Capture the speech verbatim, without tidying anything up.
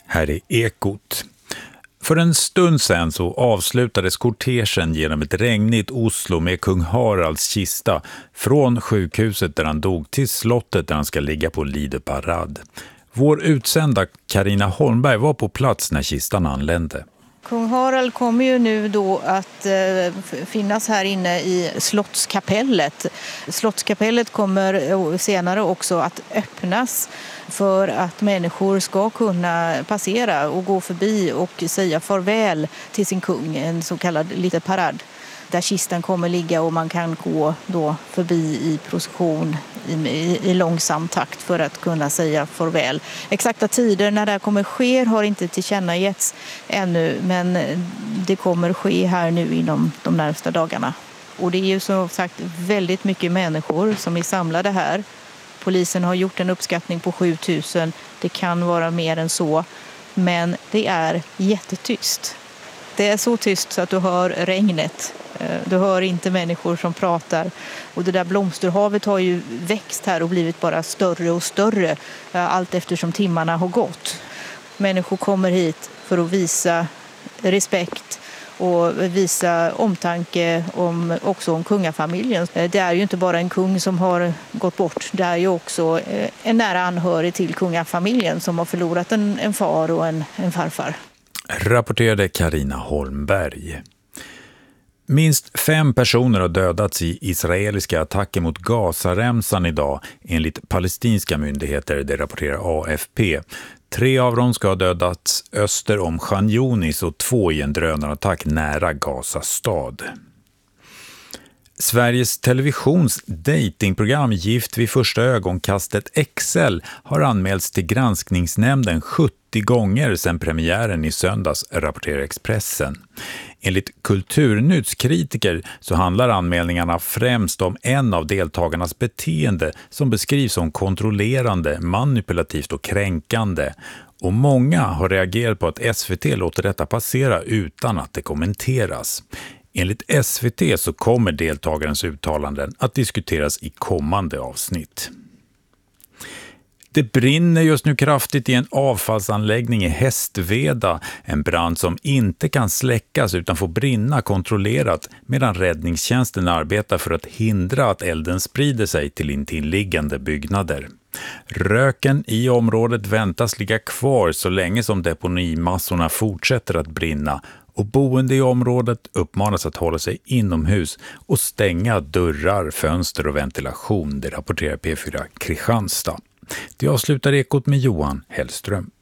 Här är Ekot. För en stund sedan så avslutades kortegen genom ett regnigt Oslo med kung Haralds kista från sjukhuset där han dog till slottet där han ska ligga på Lideparad. Vår utsända Carina Holmberg var på plats när kistan anlände. Kung Harald kommer ju nu då att eh, finnas här inne i Slottskapellet. Slottskapellet kommer senare också att öppnas för att människor ska kunna passera och gå förbi och säga farväl till sin kung, en så kallad Lideparad. Där kistan kommer ligga och man kan gå då förbi i procession i, i, i långsam takt för att kunna säga farväl. Exakta tider när det kommer ske har inte tillkännagetts ännu, men det kommer ske här nu inom de närmaste dagarna. Och det är ju som sagt väldigt mycket människor som är samlade här. Polisen har gjort en uppskattning på sju tusen, det kan vara mer än så, men det är jättetyst. Det är så tyst så att du hör regnet. Du hör inte människor som pratar. Och det där blomsterhavet har ju växt här och blivit bara större och större allt eftersom timmarna har gått. Människor kommer hit för att visa respekt och visa omtanke om, också om kungafamiljen. Det är ju inte bara en kung som har gått bort. Det är ju också en nära anhörig till kungafamiljen som har förlorat en, en far och en, en farfar. Rapporterade Carina Holmberg. Minst fem personer har dödats i israeliska attacker mot Gazaremsan idag, enligt palestinska myndigheter, det rapporterar A F P. Tre av dem ska ha dödats öster om Khan Yunis och två i en drönarattack nära Gaza stad. Sveriges Televisions datingprogram Gift vid första ögonkastet X L har anmälts till granskningsnämnden sjuttio gånger sedan premiären i söndags, rapporterar Expressen. Enligt Kulturnytts kritiker så handlar anmälningarna främst om en av deltagarnas beteende som beskrivs som kontrollerande, manipulativt och kränkande. Och många har reagerat på att S V T låter detta passera utan att det kommenteras. Enligt S V T så kommer deltagarens uttalanden att diskuteras i kommande avsnitt. Det brinner just nu kraftigt i en avfallsanläggning i Hästveda, en brand som inte kan släckas utan får brinna kontrollerat medan räddningstjänsten arbetar för att hindra att elden sprider sig till intilliggande byggnader. Röken i området väntas ligga kvar så länge som deponimassorna fortsätter att brinna och boende i området uppmanas att hålla sig inomhus och stänga dörrar, fönster och ventilation, det rapporterar P fyra Kristianstad. Det avslutar Ekot med Johan Hellström.